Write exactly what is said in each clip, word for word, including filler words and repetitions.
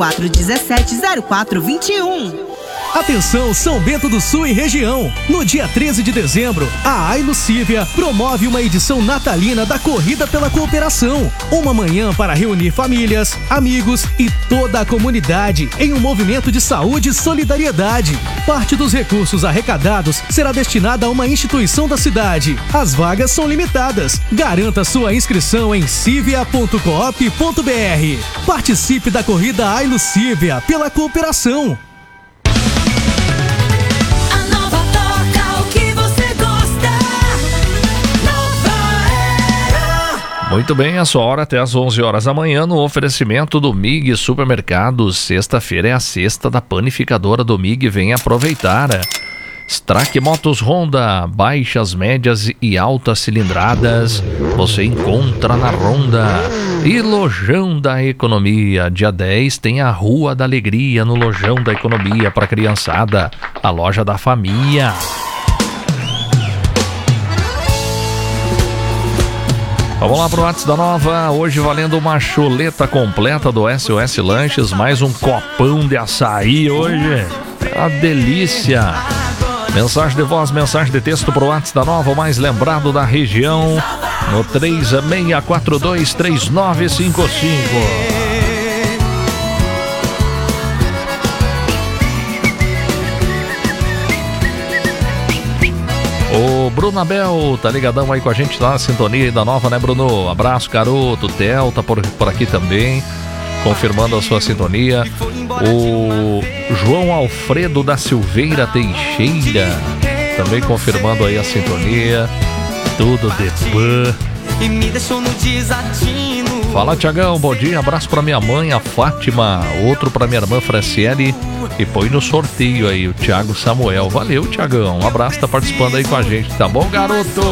quatro um sete, zero quatro dois um. Atenção, São Bento do Sul e região. No dia treze de dezembro, a Ailucívia promove uma edição natalina da Corrida pela Cooperação. Uma manhã para reunir famílias, amigos e toda a comunidade em um movimento de saúde e solidariedade. Parte dos recursos arrecadados será destinada a uma instituição da cidade. As vagas são limitadas. Garanta sua inscrição em cívia ponto coop ponto br. Participe da Corrida Ailucívia pela Cooperação. Muito bem, a sua hora até às onze horas da manhã no oferecimento do M I G Supermercados. Sexta-feira é a sexta da panificadora do M I G, vem aproveitar. Strack Motos Honda, baixas, médias e altas cilindradas, você encontra na Honda. E Lojão da Economia, dia dez tem a Rua da Alegria no Lojão da Economia para criançada, a loja da família. Vamos lá pro WhatsApp da Nova, hoje valendo uma chuleta completa do S O S Lanches, mais um copão de açaí hoje, a delícia. Mensagem de voz, mensagem de texto pro WhatsApp da Nova, o mais lembrado da região, no três seis quatro dois, três nove cinco cinco. O Bruno Abel tá ligadão aí com a gente lá na sintonia da Nova, né, Bruno? Abraço, garoto. Theo tá por, por aqui também, confirmando a sua sintonia. O João Alfredo da Silveira Teixeira também confirmando aí a sintonia. Tudo de boa. E me deixou no desatino. Fala, Tiagão, bom dia, abraço pra minha mãe, a Fátima, outro pra minha irmã Franciele, e põe no sorteio aí o Thiago Samuel. Valeu, Tiagão, um abraço, tá participando aí com a gente, tá bom, garoto?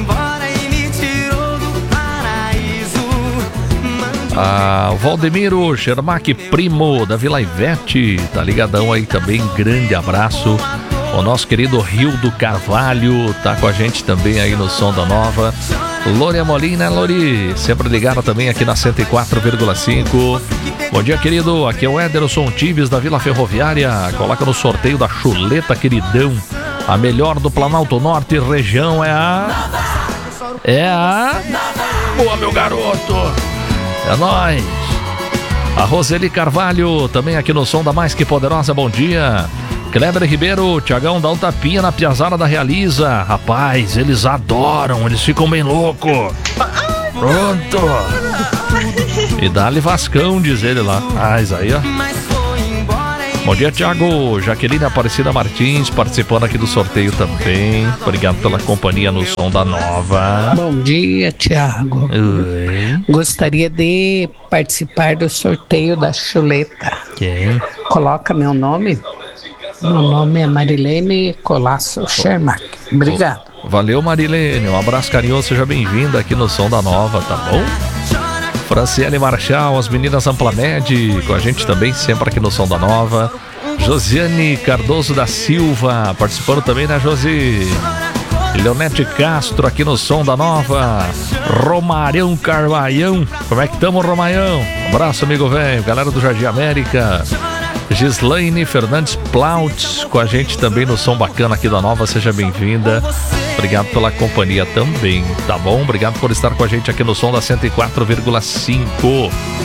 Ah, o Valdemiro Schermack, primo da Vila Ivete, tá ligadão aí também, grande abraço. O nosso querido Rildo Carvalho tá com a gente também aí no Som da Nova. Lori Amolim, né, Lori? Sempre ligada também aqui na cento e quatro vírgula cinco. Bom dia, querido. Aqui é o Ederson Tives da Vila Ferroviária. Coloca no sorteio da chuleta, queridão. A melhor do Planalto Norte e região é a... É a... Boa, meu garoto. É nóis. A Roseli Carvalho também aqui no Som da Mais Que Poderosa. Bom dia. Kleber Ribeiro, Tiagão, dá um tapinha na piazada da Realiza. Rapaz, eles adoram, eles ficam bem loucos. Pronto. E dá-lhe Vascão, diz ele lá. Ah, isso aí, ó. Bom dia, Tiago. Jaqueline Aparecida Martins participando aqui do sorteio também. Obrigado pela companhia no Som da Nova. Bom dia, Tiago. Oi. Gostaria de participar do sorteio da chuleta. Quem? Coloca meu nome. Meu nome é Marilene Colasso Schermack. Obrigado. Valeu, Marilene. Um abraço carinhoso. Seja bem-vinda aqui no Som da Nova, tá bom? Franciele Marchal, as meninas Amplamed, com a gente também, sempre aqui no Som da Nova. Josiane Cardoso da Silva, participando também, né, Josi? Leonete Castro aqui no Som da Nova. Romarão Carvalhão. Como é que tamo, Romarão? Abraço, amigo velho. Galera do Jardim América. Gislaine Fernandes Plautz com a gente também no Som Bacana aqui da Nova, seja bem-vinda. Obrigado pela companhia também, tá bom? Obrigado por estar com a gente aqui no Som da cento e quatro vírgula cinco.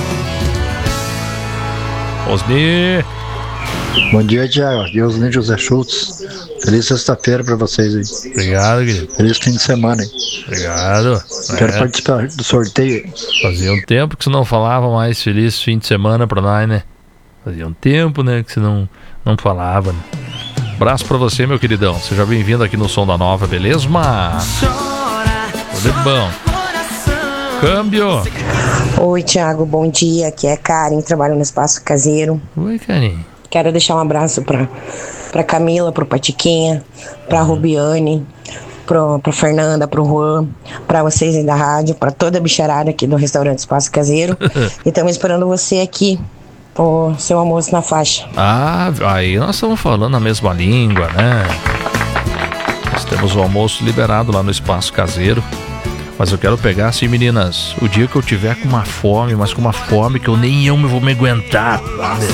Osni. Bom dia, Tiago. Aqui é Osni José Schultz. Feliz sexta-feira pra vocês aí. Obrigado, querido. Feliz fim de semana aí. Obrigado. Quero é. participar do sorteio. Fazia um tempo que você não falava mais feliz fim de semana pra nós, né? Fazia um tempo, né, que você não, não falava, né? Abraço pra você, meu queridão. Seja bem-vindo aqui no Som da Nova, beleza? Tudo bom. Câmbio. Oi, Tiago, bom dia. Aqui é Karen, trabalho no Espaço Caseiro. Oi, Karen. Quero deixar um abraço pra, pra Camila, pro Patiquinha, pra uhum. Rubiane, pro, pra Fernanda, pro Juan, pra vocês aí da rádio, pra toda a bicharada aqui do restaurante Espaço Caseiro. E estamos esperando você aqui. O seu almoço na faixa. Ah, aí nós estamos falando a mesma língua, né? Nós temos o almoço liberado lá no Espaço Caseiro. Mas eu quero pegar assim, meninas, o dia que eu tiver com uma fome, mas com uma fome que eu nem eu me vou me aguentar, sabe?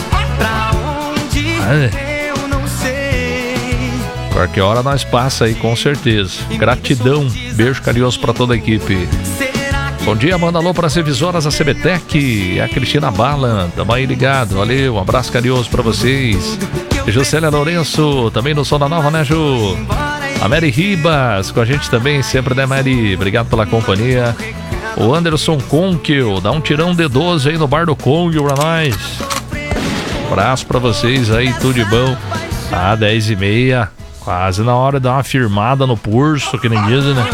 Qualquer hora nós passa aí, com certeza. Gratidão, beijo carinhoso pra toda a equipe. Bom dia, manda alô para as revisoras da CBTEC, a Cristina Bala, tamo aí ligado, valeu, um abraço carinhoso para vocês. Juscelia Lourenço, também no Som da Nova, né, Ju? A Mary Ribas, com a gente também, sempre, né, Mary? Obrigado pela companhia. O Anderson Conkel, dá um tirão D doze aí no bar do Conkel pra nós. Abraço pra vocês aí, tudo de bom. Ah, dez e meia, quase na hora de dar uma firmada no pulso, que nem dizem, né?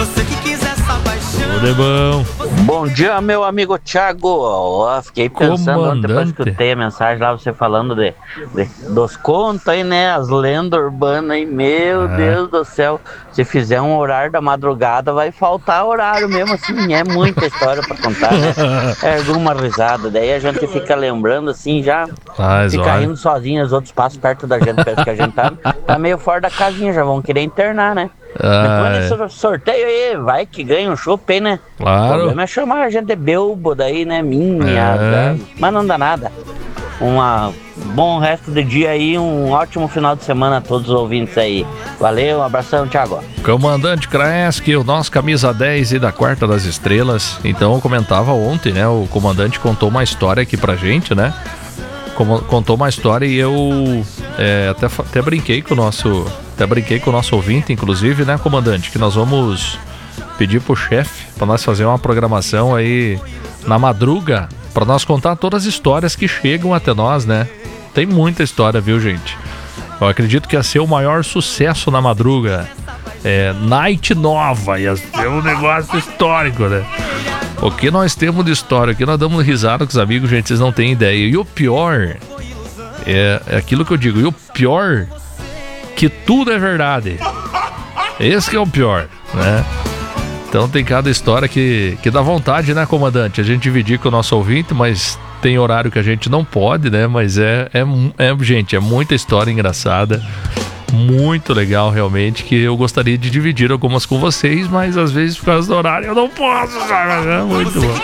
Tudo é bom. Bom dia, meu amigo Thiago. Oh, fiquei pensando ontem, depois que eu escutei a mensagem lá, você falando de, de, dos contos aí, né? As lendas urbanas aí, meu é. Deus do céu. Se fizer um horário da madrugada, vai faltar horário mesmo, assim. É muita história pra contar, né? É alguma risada. Daí a gente fica lembrando, assim, já Mas, fica olha. rindo sozinho, os outros passam perto da gente, parece que a gente tá, tá meio fora da casinha, já vão querer internar, né? Ah, Depois desse sorteio aí, vai que ganha um chopp aí, né? Claro. O problema é chamar a gente de belbo daí, né? Minha, É. mas não dá nada. Um bom resto de dia aí, um ótimo final de semana a todos os ouvintes aí. Valeu, um abração, Thiago. Comandante Kraeski, o nosso camisa dez e da Quarta das Estrelas. Então eu comentava ontem, né? O comandante contou uma história aqui pra gente, né? Como, contou uma história e eu é, até, até brinquei com o nosso até brinquei com o nosso ouvinte, inclusive, né, comandante, que nós vamos pedir pro chefe para nós fazer uma programação aí na madruga para nós contar todas as histórias que chegam até nós, né? Tem muita história, viu, gente? Eu acredito que ia ser o maior sucesso na madruga. É, Night Nova, ia ser um negócio histórico, né? O que nós temos de história, o que nós damos risada com os amigos, gente, vocês não têm ideia. E o pior, é, é aquilo que eu digo, e o pior, que tudo é verdade. Esse que é o pior, né? Então tem cada história que, que dá vontade, né, comandante? A gente dividir com o nosso ouvinte, mas tem horário que a gente não pode, né? Mas é, é, é gente, é muita história engraçada. Muito legal, realmente, que eu gostaria de dividir algumas com vocês, mas às vezes por causa do horário eu não posso, sabe? É muito bom.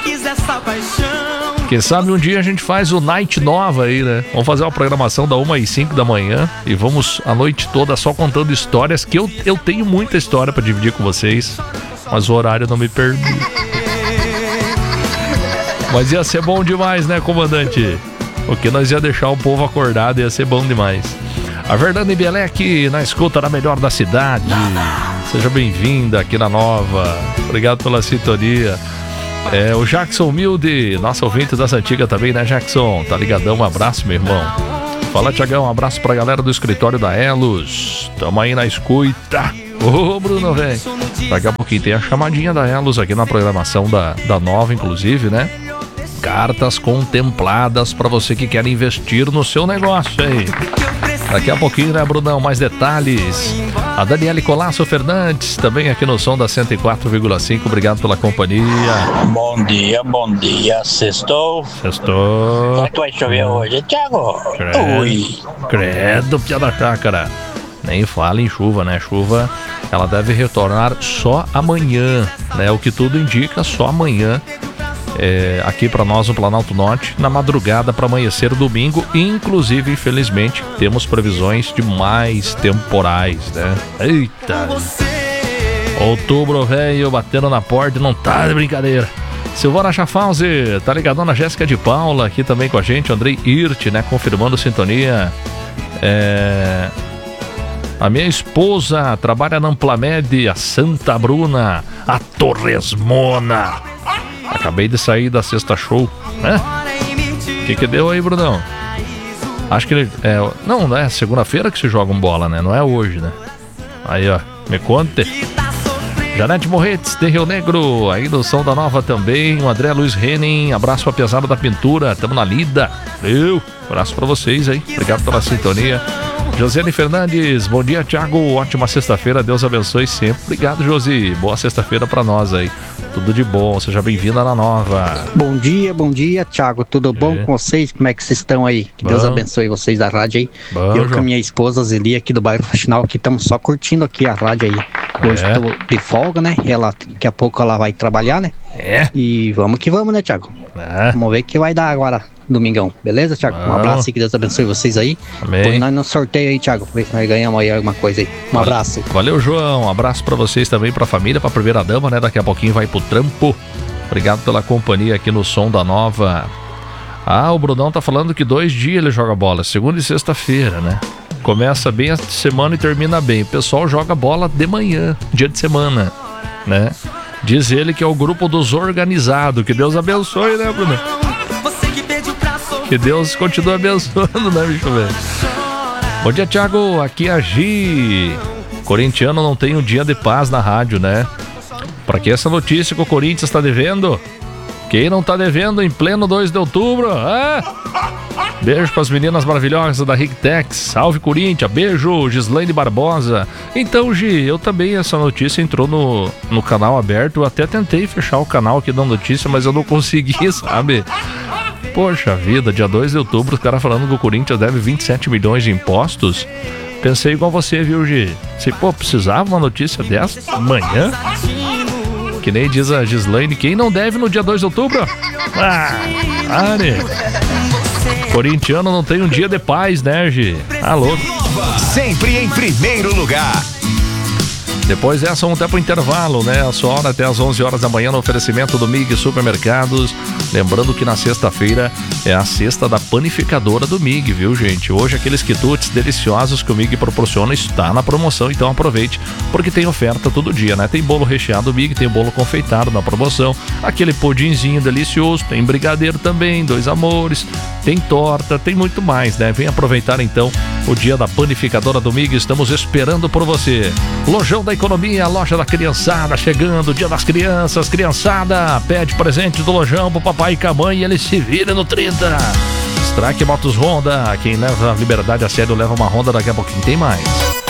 Quem sabe um dia a gente faz o Night Nova aí, né? Vamos fazer uma programação da uma às cinco da manhã e vamos a noite toda só contando histórias, que eu, eu tenho muita história pra dividir com vocês, mas o horário não me permite. Mas ia ser bom demais, né, comandante? Porque nós ia deixar o povo acordado, ia ser bom demais. A Verdade Bielec na escuta da melhor da cidade. Seja bem-vinda aqui na Nova. Obrigado pela sintonia. É, o Jackson Humilde, nosso ouvinte das antigas também, né, Jackson? Tá ligadão, um abraço, meu irmão. Fala, Tiagão, um abraço pra galera do escritório da Elos. Tamo aí na escuta. Ô, Bruno, velho. Daqui a pouquinho tem a chamadinha da Elos aqui na programação da, da Nova, inclusive, né? Cartas contempladas pra você que quer investir no seu negócio aí. Daqui a pouquinho, né, Brunão? Mais detalhes. A Daniele Colasso Fernandes, também aqui no som da cento e quatro vírgula cinco. Obrigado pela companhia. Bom dia, bom dia. Sextou? Sextou. Será que vai chover hoje, Thiago? Credo, Ui. credo, pia da chácara. Nem fala em chuva, né? Chuva, ela deve retornar só amanhã, né? O que tudo indica, só amanhã. É, aqui para nós no Planalto Norte, na madrugada para amanhecer domingo. Inclusive, infelizmente, temos previsões de mais temporais, né? Eita! Outubro, velho, batendo na porta, não tá de brincadeira. Silvana Schaffhauser, tá ligadão na Jéssica de Paula, aqui também com a gente. Andrei Hirt, né, confirmando sintonia. É... A minha esposa trabalha na Amplamed, a Santa Bruna, a Torresmona. Acabei de sair da sexta show, né? O que que deu aí, Brunão? Acho que ele... É, não, não é segunda-feira que se jogam bola, né? Não é hoje, né? Aí, ó, me conte. Janete Morretes, de Rio Negro, aí do Som da Nova também. O André Luiz Henning, abraço pra pesada da pintura, tamo na lida. Valeu, abraço pra vocês aí, obrigado pela sintonia. Josiane Fernandes, bom dia, Thiago. Ótima sexta-feira, Deus abençoe sempre. Obrigado, Josi. Boa sexta-feira pra nós aí. Tudo de bom, seja bem-vinda na nova. Bom dia, bom dia, Thiago. Tudo bom é. com vocês? Como é que vocês estão aí? Que bom. Deus abençoe vocês da rádio aí. Bom, eu João. com a minha esposa Zeli aqui do bairro Faxinal, que estamos só curtindo aqui a rádio aí. Hoje é. tô de folga, né? Ela, daqui a pouco ela vai trabalhar, né? É. E vamos que vamos, né, Thiago? É. Vamos ver o que vai dar agora, domingão. Beleza, Thiago? Um abraço e que Deus abençoe vocês aí. Amém. Põe nós no sorteio aí, Thiago. Ver se nós ganhamos aí alguma coisa aí. Um abraço. Valeu, João. Um abraço pra vocês também, pra família, pra primeira dama, né? Daqui a pouquinho vai pro trampo. Obrigado pela companhia aqui no Som da Nova. Ah, o Brunão tá falando que dois dias ele joga bola, segunda e sexta-feira, né? Começa bem a semana e termina bem. O pessoal joga bola de manhã, dia de semana, né? Diz ele que é o grupo dos organizados. Que Deus abençoe, né, Bruno? Que Deus continue abençoando, né, bicho velho? Bom dia, Thiago. Aqui é a Gi. Corintiano não tem um dia de paz na rádio, né? Pra que essa notícia que o Corinthians tá devendo? Quem não tá devendo em pleno dois de outubro? Ah! Beijo para as meninas maravilhosas da Rigtex. Salve, Corinthians. Beijo, Gislaine Barbosa. Então, Gi, eu também, essa notícia entrou no, no canal aberto. Eu até tentei fechar o canal aqui da notícia, mas eu não consegui, sabe? Poxa vida, dia dois de outubro, os caras falando que o Corinthians deve vinte e sete milhões de impostos. Pensei igual você, viu, Gi? Se, pô, precisava uma notícia dessa amanhã? Que nem diz a Gislaine, quem não deve no dia dois de outubro? Ah, pare. Corintiano não tem um dia de paz, né, Gi? Ah, louco. Sempre em primeiro lugar. Depois dessa, vamos até pro intervalo, né? A sua hora até às onze horas da manhã no oferecimento do Mig Supermercados. Lembrando que na sexta-feira é a sexta da panificadora do Mig, viu, gente? Hoje aqueles quitutes deliciosos que o Mig proporciona está na promoção, então aproveite, porque tem oferta todo dia, né? Tem bolo recheado Mig, tem bolo confeitado na promoção, aquele pudinzinho delicioso, tem brigadeiro também, dois amores, tem torta, tem muito mais, né? Vem aproveitar então o dia da panificadora do Mig, estamos esperando por você. Lojão da Economia, a loja da criançada chegando, dia das crianças, criançada, pede presente do lojão pro papai e a mãe e ele se vira no trinta. Strack Motos Honda, quem leva a liberdade a sério leva uma Honda, daqui a pouquinho tem mais.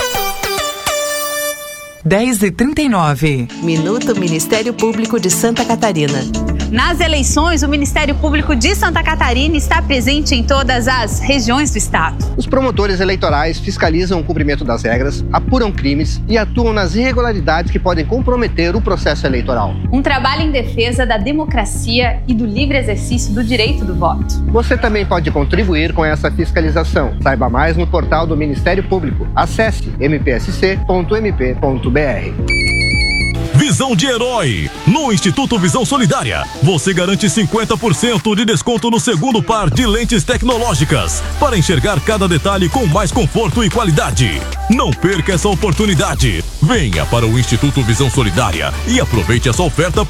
dez e trinta e nove. Minuto Ministério Público de Santa Catarina. Nas eleições, o Ministério Público de Santa Catarina está presente em todas as regiões do estado. Os promotores eleitorais fiscalizam o cumprimento das regras, apuram crimes e atuam nas irregularidades que podem comprometer o processo eleitoral. Um trabalho em defesa da democracia e do livre exercício do direito do voto. Você também pode contribuir com essa fiscalização. Saiba mais no portal do Ministério Público. Acesse m p s c ponto m p ponto b r. Visão de herói. No Instituto Visão Solidária, você garante cinquenta por cento de desconto no segundo par de lentes tecnológicas para enxergar cada detalhe com mais conforto e qualidade. Não perca essa oportunidade. Venha para o Instituto Visão Solidária e aproveite essa oferta por